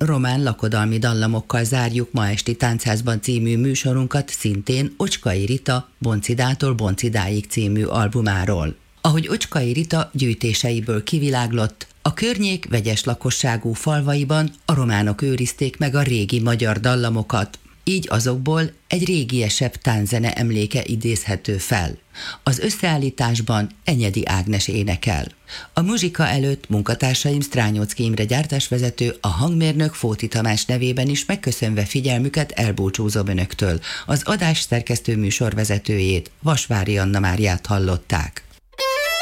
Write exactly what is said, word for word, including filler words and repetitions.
román lakodalmi dallamokkal zárjuk ma esti Táncházban című műsorunkat, szintén Ocskai Rita Boncidától Boncidáig című albumáról. Ahogy Ocskai Rita gyűjtéseiből kiviláglott, a környék vegyes lakosságú falvaiban a románok őrizték meg a régi magyar dallamokat, így azokból egy régiesebb tánzene emléke idézhető fel. Az összeállításban Enyedi Ágnes énekel. A muzsika előtt munkatársaim Strányocki Imre gyártásvezető, a hangmérnök Fóti Tamás nevében is megköszönve figyelmüket elbúcsúzom önöktől. Az adás szerkesztő műsorvezetőjét, Vasvári Anna Máriát hallották.